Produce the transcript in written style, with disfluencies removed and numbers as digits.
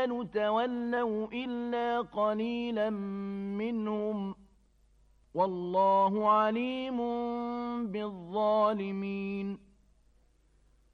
الذين تولوا إلا قليلا منهم والله عليم بالظالمين